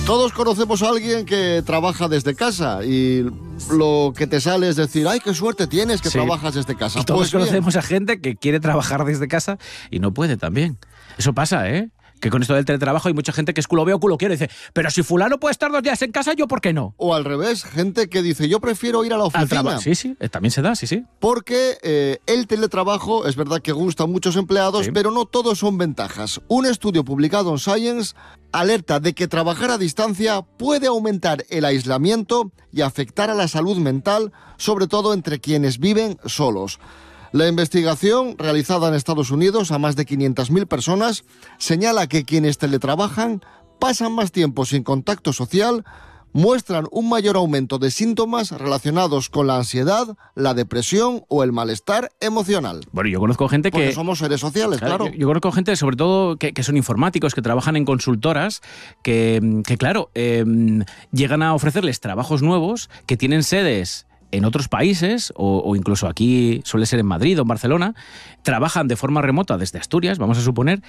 Todos conocemos a alguien que trabaja desde casa y lo que te sale es decir, ¡ay, qué suerte tienes que trabajas desde casa! Y todos Pues conocemos a gente que quiere trabajar desde casa y no puede también. Eso pasa, ¿eh? Que con esto del teletrabajo hay mucha gente que es culo veo, culo quiero. Y dice, pero si fulano puede estar 2 días en casa, ¿yo por qué no? O al revés, gente que dice, yo prefiero ir a la oficina. Sí, también se da, sí. Porque el teletrabajo es verdad que gusta a muchos empleados, pero no todos son ventajas. Un estudio publicado en Science alerta de que trabajar a distancia puede aumentar el aislamiento y afectar a la salud mental, sobre todo entre quienes viven solos. La investigación, realizada en Estados Unidos a más de 500.000 personas, señala que quienes teletrabajan pasan más tiempo sin contacto social, muestran un mayor aumento de síntomas relacionados con la ansiedad, la depresión o el malestar emocional. Bueno, yo conozco gente porque que... somos seres sociales, claro. Yo conozco gente, sobre todo, que son informáticos, que trabajan en consultoras, que claro, llegan a ofrecerles trabajos nuevos, que tienen sedes en otros países, o incluso aquí suele ser en Madrid o en Barcelona, trabajan de forma remota desde Asturias, vamos a suponer,